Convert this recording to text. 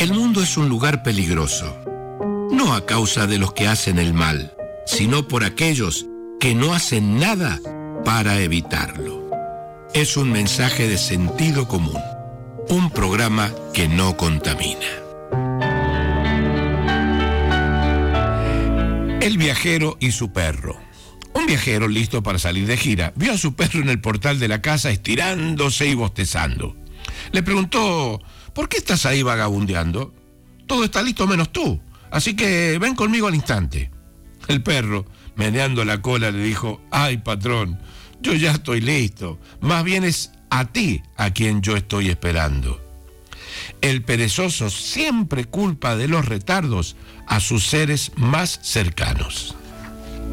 El mundo es un lugar peligroso, no a causa de los que hacen el mal, sino por aquellos que no hacen nada para evitarlo. Es un mensaje de sentido común, un programa que no contamina. El viajero y su perro. Un viajero listo para salir de gira vio a su perro en el portal de la casa estirándose y bostezando. Le preguntó: ¿por qué estás ahí vagabundeando? Todo está listo menos tú, así que ven conmigo al instante. El perro, meneando la cola, le dijo: ay, patrón, yo ya estoy listo, más bien es a ti a quien yo estoy esperando. El perezoso siempre culpa de los retardos a sus seres más cercanos.